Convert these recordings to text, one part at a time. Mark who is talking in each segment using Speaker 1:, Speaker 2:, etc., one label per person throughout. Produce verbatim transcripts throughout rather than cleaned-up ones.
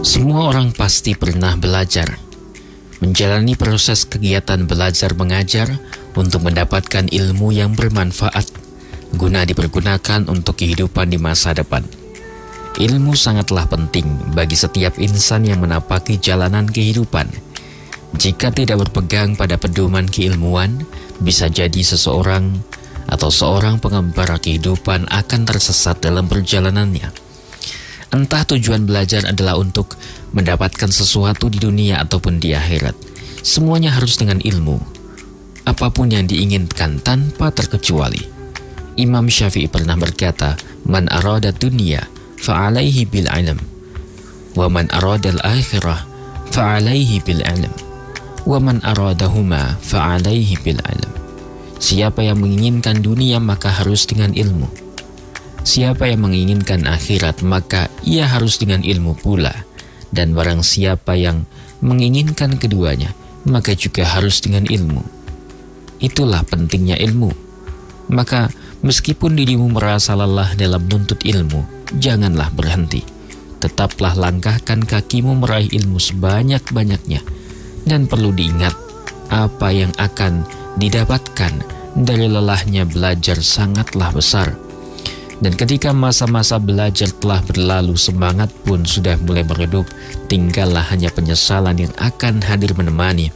Speaker 1: Semua orang pasti pernah belajar, menjalani proses kegiatan belajar mengajar untuk mendapatkan ilmu yang bermanfaat, guna dipergunakan untuk kehidupan di masa depan. Ilmu sangatlah penting bagi setiap insan yang menapaki jalanan kehidupan. Jika tidak berpegang pada pedoman keilmuan, bisa jadi seseorang atau seorang pengembara kehidupan akan tersesat dalam perjalanannya. Entah tujuan belajar adalah untuk mendapatkan sesuatu di dunia ataupun di akhirat, semuanya harus dengan ilmu, apapun yang diinginkan tanpa terkecuali. Imam Syafi'i pernah berkata, "Man arada dunya fa'alaihi bil ilm, wa man arada al-akhirah fa'alaihi bil ilm, wa man aradahuma fa'alaihi bil ilm." Siapa yang menginginkan dunia maka harus dengan ilmu. Siapa yang menginginkan akhirat maka ia harus dengan ilmu pula. Dan barang siapa yang menginginkan keduanya maka juga harus dengan ilmu. Itulah pentingnya ilmu. Maka meskipun dirimu merasa lelah dalam menuntut ilmu, janganlah berhenti. Tetaplah langkahkan kakimu meraih ilmu sebanyak-banyaknya. Dan perlu diingat, apa yang akan didapatkan dari lelahnya belajar sangatlah besar. Dan ketika masa-masa belajar telah berlalu, semangat pun sudah mulai meredup, tinggallah hanya penyesalan yang akan hadir menemani.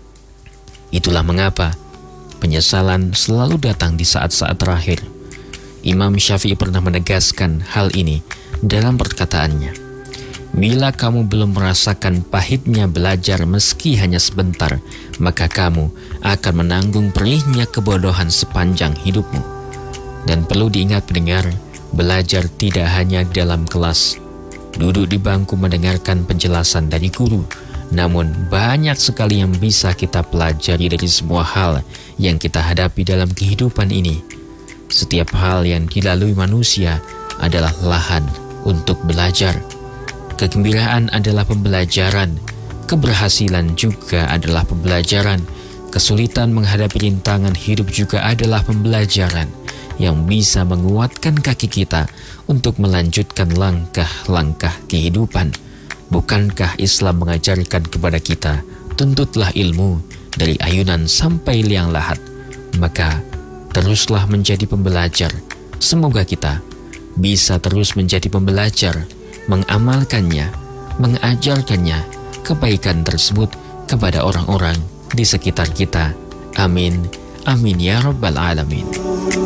Speaker 1: Itulah mengapa penyesalan selalu datang di saat-saat terakhir. Imam Syafi'i pernah menegaskan hal ini dalam perkataannya, "Bila kamu belum merasakan pahitnya belajar meski hanya sebentar, maka kamu akan menanggung perihnya kebodohan sepanjang hidupmu." Dan perlu diingat pendengar, belajar tidak hanya dalam kelas, duduk di bangku mendengarkan penjelasan dari guru, namun banyak sekali yang bisa kita pelajari dari semua hal yang kita hadapi dalam kehidupan ini. Setiap hal yang dilalui manusia adalah lahan untuk belajar. Kegembiraan adalah pembelajaran, keberhasilan juga adalah pembelajaran, kesulitan menghadapi rintangan hidup juga adalah pembelajaran yang bisa menguatkan kaki kita untuk melanjutkan langkah-langkah kehidupan. Bukankah Islam mengajarkan kepada kita, tuntutlah ilmu dari ayunan sampai liang lahat? Maka teruslah menjadi pembelajar. Semoga kita bisa terus menjadi pembelajar, mengamalkannya, mengajarkannya kebaikan tersebut kepada orang-orang di sekitar kita. Amin. Amin ya rabbal alamin.